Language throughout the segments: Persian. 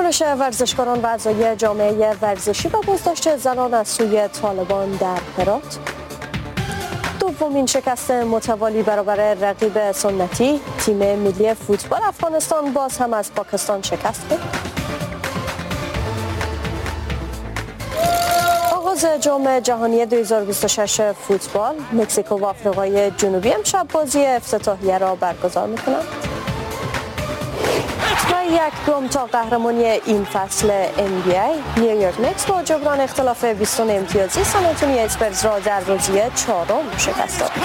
واکنش ورزشکاران و اعضای جامعه ورزشی به بازداشت زنان از سوی طالبان در هرات. دومین شکست متوالی برابر رقیب سنتی، تیم ملی فوتبال افغانستان باز هم از پاکستان شکست خورد. آغاز جام جهانی 2026 فوتبال، مکزیکو و آفریقای جنوبی امشب بازی افتتاحیه را برگزار می‌کنند. و یک گام تا قهرمانی این فصل NBA، نیویورک نیکس با جبران اختلاف 20 امتیازی سان آنتونی اسپرز را در بازی چهارم شکست داد.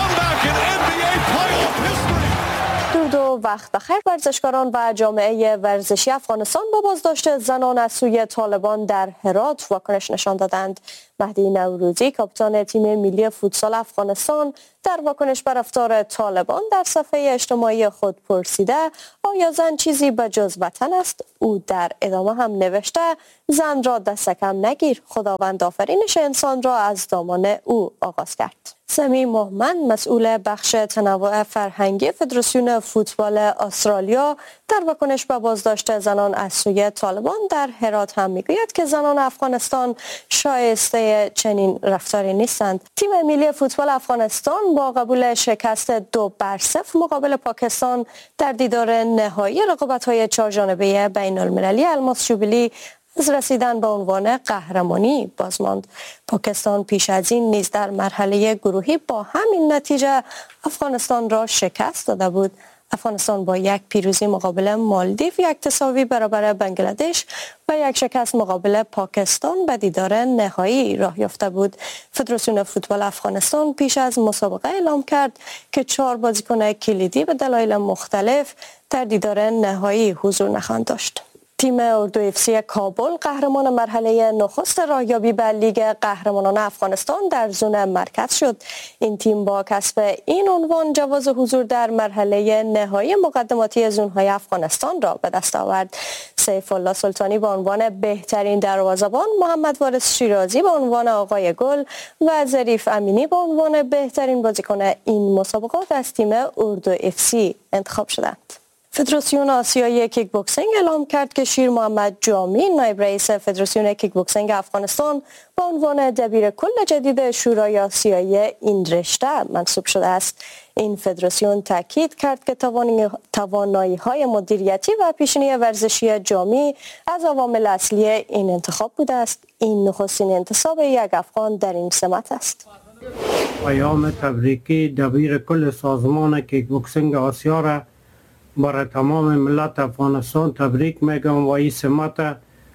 درود و وقت بخیر ورزشکاران و جامعه ورزشی افغانستان با بازداشت زنان از سوی طالبان در هرات واکنش نشان دادند. مهدی نوروزی کاپیتان تیم ملی فوتسال افغانستان در واکنش بر رفتار طالبان در صفحه اجتماعی خود پرسیده آیا زن چیزی به جز وطن است؟ او در ادامه هم نوشته زن را دست کم نگیر، خداوند آفرینش انسان را از دامان او آغاز کرد. سمی مهمن مسئول بخش تنوع فرهنگی فدراسیون فوتبال استرالیا در واکنش به بازداشت زنان از سوی طالبان در هرات هم میگوید که زنان افغانستان شایسته چنین رفتاری نیستند. تیم ملی فوتبال افغانستان با قبول شکست 2-0 مقابل پاکستان در دیدار نهایی رقابت‌های چهارجانبه بین‌المللی الماس جوبیلی از رسیدن به عنوان قهرمانی باز ماند. پاکستان پیش از این نیز در مرحله گروهی با همین نتیجه افغانستان را شکست داده بود. افغانستان با یک پیروزی مقابل مالدیو، یک تساوی برابر بنگلادش و یک شکست مقابل پاکستان به دیدار نهایی راه یافته بود. فدراسیون فوتبال افغانستان پیش از مسابقه اعلام کرد که 4 بازیکن کلیدی به دلایل مختلف در دیدار نهایی حضور نخواهند داشت. تیم اردو اف سی کابل قهرمان مرحله نخست راهیابی به لیگ قهرمانان افغانستان در زون مرکز شد. این تیم با کسب این عنوان جواز حضور در مرحله نهایی مقدماتی زون‌های افغانستان را به دست آورد. سیف الله سلطانی به عنوان بهترین دروازه‌بان، محمد وارث شیرازی به عنوان آقای گل و ظریف امینی به عنوان بهترین بازیکن این مسابقات از تیم اردو اف سی انتخاب شدند. فدراسیون آسیایی کیک بوکسینگ اعلام کرد که شیر محمد جامی نایب رئیس فدراسیون کیک بوکسینگ افغانستان به عنوان دبیر کل جدید شورای آسیایی این رشته منصوب شده است. این فدراسیون تاکید کرد که توانایی‌های مدیریتی و پیشینی ورزشی جامی از عوامل اصلی این انتخاب بوده است. این نخستین انتصاب یک افغان در این سمت است. پیام تبریکی دبیر کل سازمان کیک بوکسینگ آسیا را برای تمام ملت افغانستان تبریک میگم و این سمت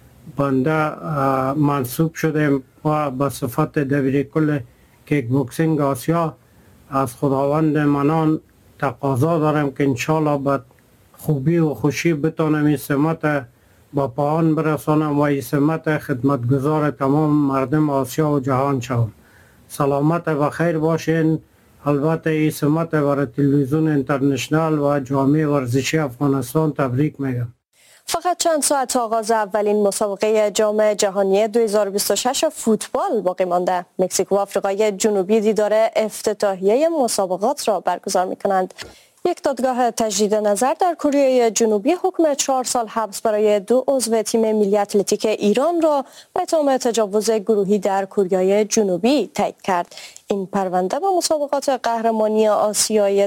بنده منصوب شدیم و به صفت دبیر کل کیک بوکسینگ آسیا از خداوند منان تقاضا دارم که انشالله به خوبی و خوشی بتانم این سمت با پایان برسانم و این سمت خدمتگزار تمام مردم آسیا و جهان شوم. سلامت و خیر باشین. البته این سمت برای تلویزیون اینترنشنال و جامعه ورزشی افغانستان تبریک میگم. فقط چند ساعت آغاز اولین مسابقه جام جهانی 2026 فوتبال باقی مانده. مکزیکو و آفریقای جنوبی دیدار افتتاحیه مسابقات را برگزار می‌کنند. یک دادگاه تجدید نظر در کره جنوبی حکم 4 سال حبس برای 2 عضو تیم ملی اتلتیک ایران را به اتهام تجاوز گروهی در کره جنوبی تایید کرد. این پرونده با مسابقات قهرمانی آسیای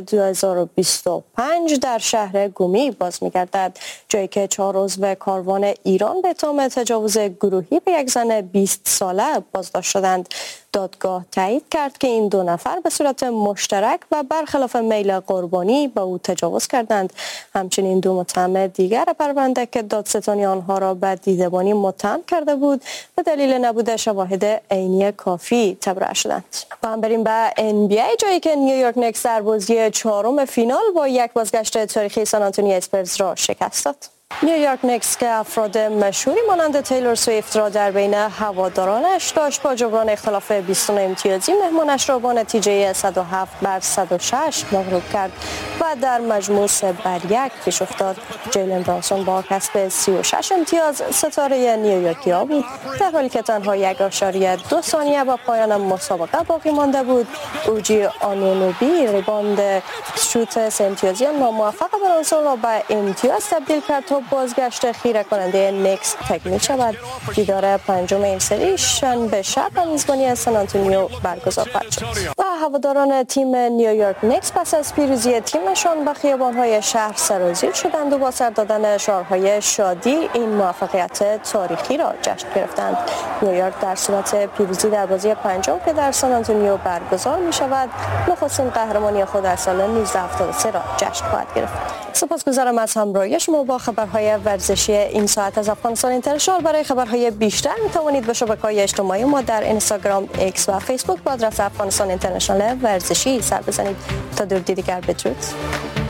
2025 در شهر گومی باز می‌گردد، جایی که 4 عضو کاروان ایران به اتهام تجاوز گروهی به یک زن 20 ساله بازداشت شدند. دادگاه تایید کرد که این 2 نفر به صورت مشترک و برخلاف میل قربانی به او تجاوز کردند. همچنین 2 متهم دیگر پرونده که دادستانی آنها را به دیدبانی متهم کرده بود به دلیل نبود شواهد عینی کافی تبرئه شدند. بریم به NBA، جایی که نیویورک نیکس در بازی 4م فینال با یک بازگشت تاریخی سان آنتونی اسپرز را شکست داد. نیویورک نیکس که افراد مشهوری مانند تیلور سویفت را در بین هوادارانش داشت، با جبران اختلاف 20 امتیازی مهمانش را با نتیجه 107-106 مغلوب کرد و در مجموع 3-1 پیش افتاد. جیلن برانسون با کسب 36 امتیاز ستاره نیویورکیا بود، در حالی که تنها 1.2 ثانیه به پایان مسابقه باقی مانده بود. اوجی آنونوبی ریباند شوت 3 امتیازی ناموفق برانسون را به امتیاز تبدیل کرد تا بازگشت خیره کننده نیکس تکمیل شود. دیدار پنجم این سری شنبه شب به میزبانی سن آنتونیو برگزار خواهد شد. و هواداران تیم نیویورک نیکس پس از پیروزی تیمشان به خیابان‌های شهر سرازیر شدند و با سر دادن شعارهای شادی این موفقیت تاریخی را جشن گرفتند. نیویورک در صورت پیروزی در بازی پنجم که در سن آنتونیو برگزار می شود نخستین قهرمانی خود در سال 1973 را جشن خواهد گرفت. سپاسگزارم از همراهی شما با خبرهای ورزشی این ساعت از افغانستان اینترنشنال. برای خبرهای بیشتر می توانید به شبکه‌های اجتماعی ما در اینستاگرام، ایکس و فیسبوک با آدرس افغانستان اینترنشنال ورزشی سر بزنید. تا دوردی دیگر بدرود.